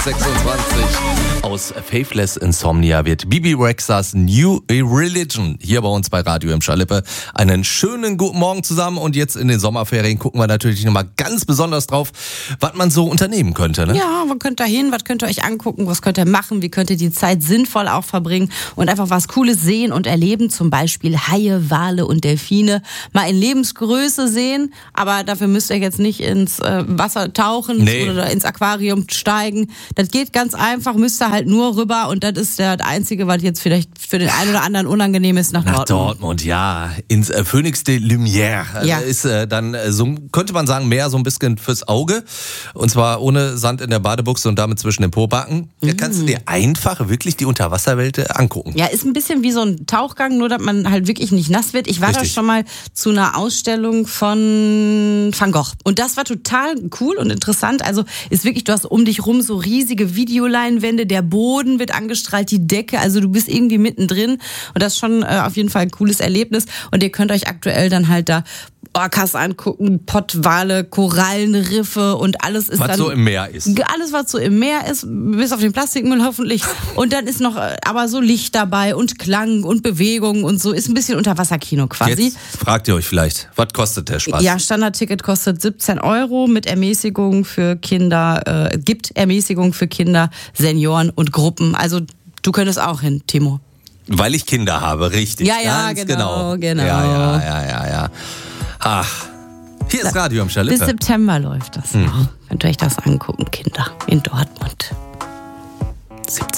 Aus Faithless Insomnia wird Bibi Rexhas New Religion hier bei uns bei Radio im Schalippe. Einen schönen guten Morgen zusammen und jetzt in den Sommerferien gucken wir natürlich nochmal ganz besonders drauf, was man so unternehmen könnte. Ne? Ja, wo könnt ihr hin, was könnt ihr euch angucken, was könnt ihr machen, wie könnt ihr die Zeit sinnvoll auch verbringen und einfach was Cooles sehen und erleben, zum Beispiel Haie, Wale und Delfine mal in Lebensgröße sehen, aber dafür müsst ihr jetzt nicht ins Wasser tauchen oder ins Aquarium steigen. Das geht ganz einfach, müsst ihr halt nur rüber und das ist das Einzige, was jetzt vielleicht für den einen oder anderen unangenehm ist, nach Dortmund, ja. Ins Phoenix de Lumière. Ja. Ist dann, so könnte man sagen, mehr so ein bisschen fürs Auge. Und zwar ohne Sand in der Badebuchse und damit zwischen den Pobacken. Da kannst du dir einfach wirklich die Unterwasserwelt angucken. Ja, ist ein bisschen wie so ein Tauchgang, nur dass man halt wirklich nicht nass wird. Ich war da schon mal zu einer Ausstellung von Van Gogh. Und das war total cool und interessant. Also ist wirklich, du hast um dich rum so riesige Videoleinwände, der Boden wird angestrahlt, die Decke, also du bist irgendwie mittendrin. Und das ist schon auf jeden Fall ein cooles Erlebnis. Und ihr könnt euch aktuell dann halt da Orcas angucken, Pottwale, Korallenriffe und alles ist was so im Meer ist. Alles, was so im Meer ist, bis auf den Plastikmüll hoffentlich. Und dann ist noch aber so Licht dabei und Klang und Bewegung und so. Ist ein bisschen Unterwasserkino quasi. Jetzt fragt ihr euch vielleicht, was kostet der Spaß? Ja, Standardticket kostet 17 € mit Ermäßigung für Kinder, gibt Ermäßigung für Kinder, Senioren und Gruppen. Also du könntest auch hin, Timo. Weil ich Kinder habe, richtig. Ja, ganz genau. Ja. Ach, hier ist Radio im Schalippe. Bis September läuft das noch. Könnt ihr euch das angucken, Kinder, in Dortmund.